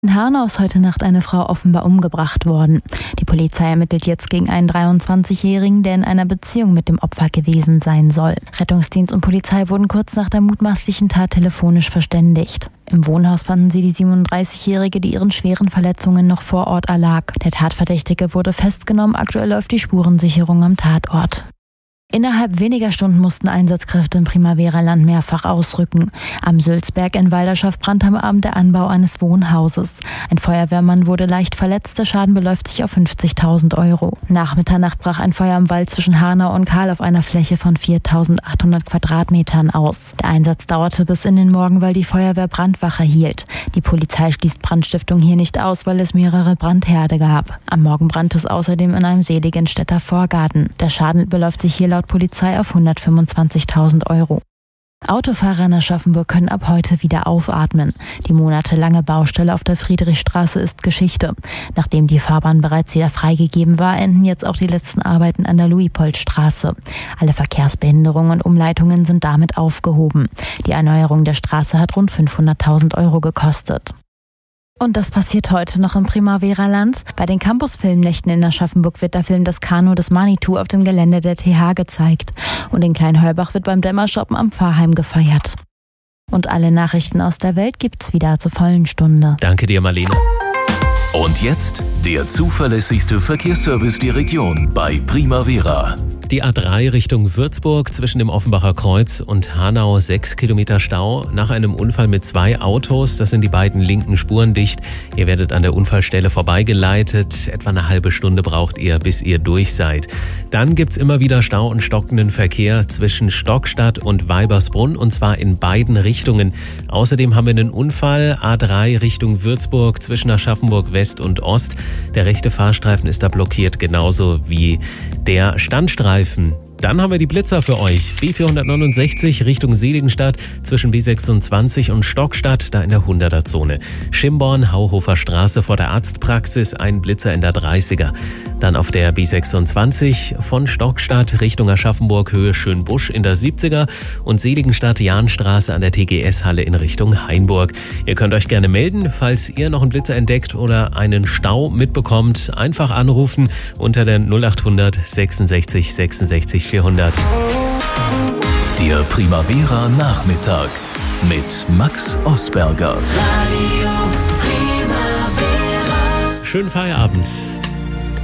In Hanau ist heute Nacht eine Frau offenbar umgebracht worden. Die Polizei ermittelt jetzt gegen einen 23-Jährigen, der in einer Beziehung mit dem Opfer gewesen sein soll. Rettungsdienst und Polizei wurden kurz nach der mutmaßlichen Tat telefonisch verständigt. Im Wohnhaus fanden sie die 37-Jährige, die ihren schweren Verletzungen noch vor Ort erlag. Der Tatverdächtige wurde festgenommen, aktuell läuft die Spurensicherung am Tatort. Innerhalb weniger Stunden mussten Einsatzkräfte im Primavera-Land mehrfach ausrücken. Am Sülzberg in Walderschaft brannte am Abend der Anbau eines Wohnhauses. Ein Feuerwehrmann wurde leicht verletzt, der Schaden beläuft sich auf 50.000 Euro. Nach Mitternacht brach ein Feuer im Wald zwischen Hanau und Kahl auf einer Fläche von 4.800 Quadratmetern aus. Der Einsatz dauerte bis in den Morgen, weil die Feuerwehr Brandwache hielt. Die Polizei schließt Brandstiftung hier nicht aus, weil es mehrere Brandherde gab. Am Morgen brannte es außerdem in einem Seligenstädter Vorgarten. Der Schaden beläuft sich hier laut Polizei auf 125.000 Euro. Autofahrer in Aschaffenburg können ab heute wieder aufatmen. Die monatelange Baustelle auf der Friedrichstraße ist Geschichte. Nachdem die Fahrbahn bereits wieder freigegeben war, enden jetzt auch die letzten Arbeiten an der Luitpoldstraße. Alle Verkehrsbehinderungen und Umleitungen sind damit aufgehoben. Die Erneuerung der Straße hat rund 500.000 Euro gekostet. Und das passiert heute noch im Primavera-Land. Bei den Campus-Filmnächten in Aschaffenburg wird der Film Das Kanu des Manitou auf dem Gelände der TH gezeigt. Und in Kleinheubach wird beim Dämmershoppen am Pfarrheim gefeiert. Und alle Nachrichten aus der Welt gibt's wieder zur vollen Stunde. Danke dir, Marlene. Und jetzt der zuverlässigste Verkehrsservice der Region bei Primavera. Die A3 Richtung Würzburg zwischen dem Offenbacher Kreuz und Hanau 6 Kilometer Stau nach einem Unfall mit 2 Autos. Das sind die beiden linken Spuren dicht. Ihr werdet an der Unfallstelle vorbeigeleitet. Etwa eine halbe Stunde braucht ihr, bis ihr durch seid. Dann gibt's immer wieder Stau und stockenden Verkehr zwischen Stockstadt und Weibersbrunn und zwar in beiden Richtungen. Außerdem haben wir einen Unfall A3 Richtung Würzburg zwischen Aschaffenburg West und Ost. Der rechte Fahrstreifen ist da blockiert, genauso wie der Standstreifen. Dann haben wir die Blitzer für euch. B469 Richtung Seligenstadt zwischen B26 und Stockstadt, da in der 100er-Zone. Schimborn, Hauhofer Straße vor der Arztpraxis, ein Blitzer in der 30er. Dann auf der B26 von Stockstadt Richtung Aschaffenburg, Höhe Schönbusch in der 70er und Seligenstadt, Jahnstraße an der TGS-Halle in Richtung Hainburg. Ihr könnt euch gerne melden, falls ihr noch einen Blitzer entdeckt oder einen Stau mitbekommt. Einfach anrufen unter der 0800 66 66 400. Der Primavera Nachmittag mit Max Osberger. Schönen Feierabend.